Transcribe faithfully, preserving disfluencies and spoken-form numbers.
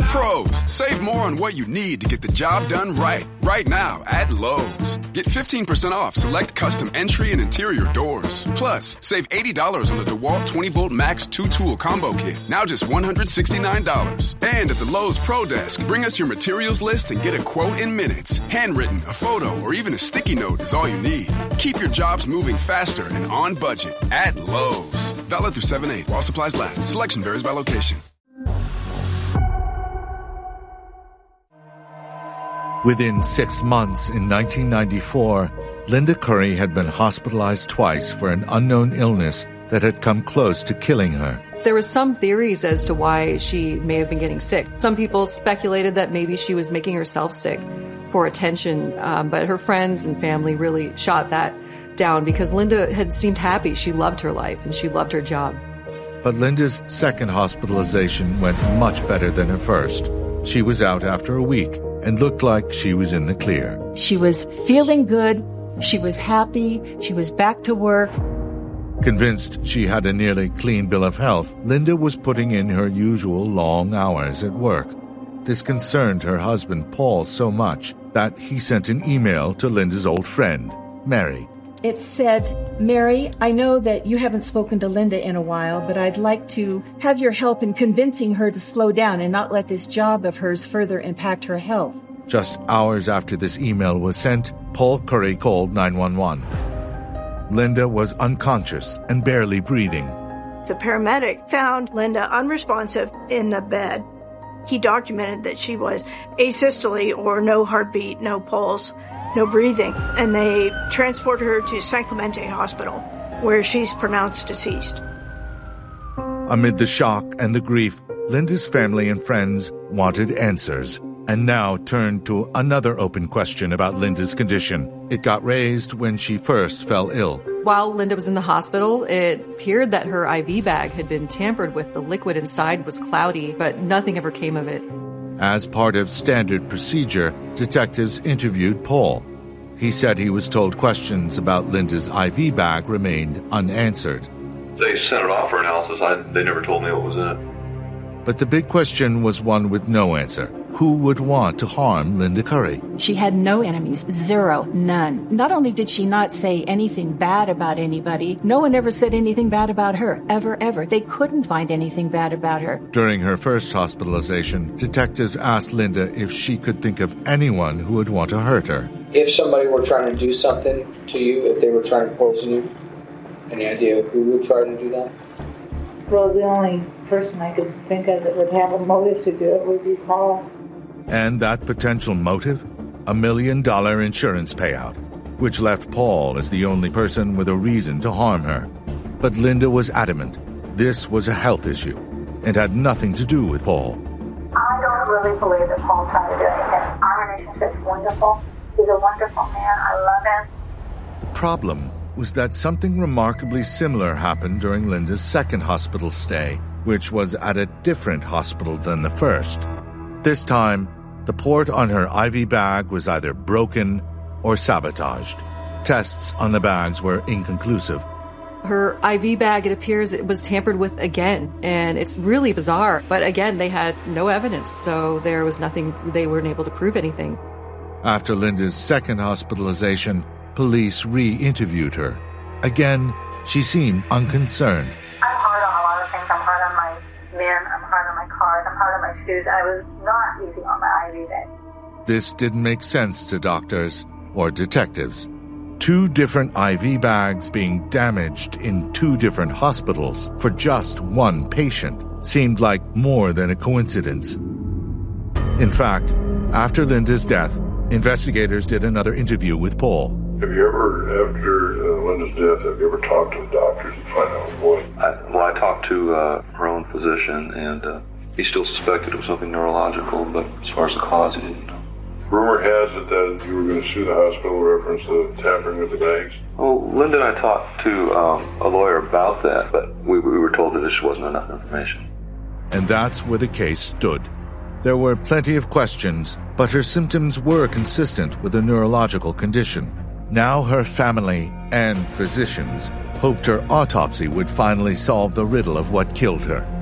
Pros, save more on what you need to get the job done right. Right now at Lowe's. Get fifteen percent off select custom entry and interior doors. Plus, save eighty dollars on the DeWalt twenty volt Max two tool combo kit. Now just one hundred sixty-nine dollars. And at the Lowe's Pro Desk, bring us your materials list and get a quote in minutes. Handwritten, a photo, or even a sticky note is all you need. Keep your jobs moving faster and on budget at Lowe's. Valid through seven eight while supplies last. Selection varies by location. Within six months in nineteen ninety-four, Linda Curry had been hospitalized twice for an unknown illness that had come close to killing her. There were some theories as to why she may have been getting sick. Some people speculated that maybe she was making herself sick for attention, um, but her friends and family really shot that down because Linda had seemed happy. She loved her life and she loved her job. But Linda's second hospitalization went much better than her first. She was out after a week and looked like she was in the clear. She was feeling good. She was happy. She was back to work. Convinced she had a nearly clean bill of health, Linda was putting in her usual long hours at work. This concerned her husband, Paul, so much that he sent an email to Linda's old friend, Mary. It said, "Mary, I know that you haven't spoken to Linda in a while, but I'd like to have your help in convincing her to slow down and not let this job of hers further impact her health." Just hours after this email was sent, Paul Curry called nine one one. Linda was unconscious and barely breathing. The paramedic found Linda unresponsive in the bed. He documented that she was asystole, or no heartbeat, no pulse, no breathing, and they transported her to San Clemente Hospital, where she's pronounced deceased. Amid the shock and the grief, Linda's family and friends wanted answers, and now turned to another open question about Linda's condition. It got raised when she first fell ill. While Linda was in the hospital, it appeared that her I V bag had been tampered with. The liquid inside was cloudy, but nothing ever came of it. As part of standard procedure, detectives interviewed Paul. He said he was told questions about Linda's I V bag remained unanswered. They sent it off for analysis. I, they never told me what was in it. But the big question was one with no answer. Who would want to harm Linda Curry? She had no enemies, zero, none. Not only did she not say anything bad about anybody, no one ever said anything bad about her, ever, ever. They couldn't find anything bad about her. During her first hospitalization, detectives asked Linda if she could think of anyone who would want to hurt her. If somebody were trying to do something to you, if they were trying to poison you, any idea who would try to do that? Well, the only person I could think of that would have a motive to do it would be Paul. And that potential motive? A million dollar insurance payout, which left Paul as the only person with a reason to harm her. But Linda was adamant this was a health issue and had nothing to do with Paul. I don't really believe that Paul tried to do anything. Our relationship's wonderful. He's a wonderful man. I love him. The problem was that something remarkably similar happened during Linda's second hospital stay, which was at a different hospital than the first. This time, the port on her I V bag was either broken or sabotaged. Tests on the bags were inconclusive. Her I V bag, it appears it was tampered with again, and it's really bizarre. But again, they had no evidence, so there was nothing, they weren't able to prove anything. After Linda's second hospitalization, police re-interviewed her. Again, she seemed unconcerned. I'm hard on a lot of things. I'm hard on my men. I'm hard on my cars. I'm hard on my shoes. I was not easy on my I V bag. This didn't make sense to doctors or detectives. Two different I V bags being damaged in two different hospitals for just one patient seemed like more than a coincidence. In fact, after Linda's death, investigators did another interview with Paul. Have you ever, after uh, Linda's death, have you ever talked to the doctors and find out what? I, well, I talked to uh, her own physician, and uh, he still suspected it was something neurological, but as far as the cause, he didn't know. Rumor has it that you were going to sue the hospital reference to tampering with the bags. Well, Linda and I talked to um, a lawyer about that, but we, we were told that there just wasn't enough information. And that's where the case stood. There were plenty of questions, but her symptoms were consistent with a neurological condition. Now her family and physicians hoped her autopsy would finally solve the riddle of what killed her.